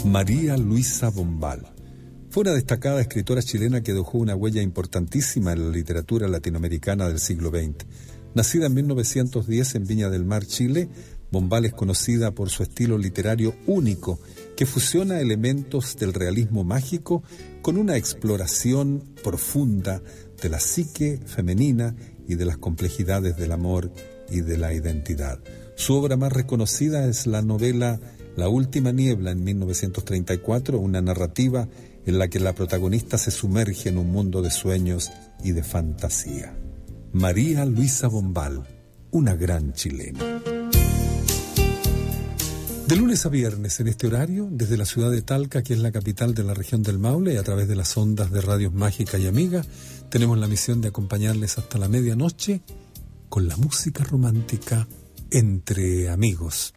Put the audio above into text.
María Luisa Bombal fue una destacada escritora chilena que dejó una huella importantísima en la literatura latinoamericana del siglo XX. Nacida en 1910 en Viña del Mar, Chile, Bombal es conocida por su estilo literario único, que fusiona elementos del realismo mágico con una exploración profunda de la psique femenina y de las complejidades del amor y de la identidad. Su obra más reconocida es la novela La última niebla, en 1934, una narrativa en la que la protagonista se sumerge en un mundo de sueños y de fantasía. María Luisa Bombal, una gran chilena. De lunes a viernes en este horario, desde la ciudad de Talca, que es la capital de la región del Maule, y a través de las ondas de Radios Mágica y Amiga, tenemos la misión de acompañarles hasta la medianoche con la música romántica entre amigos.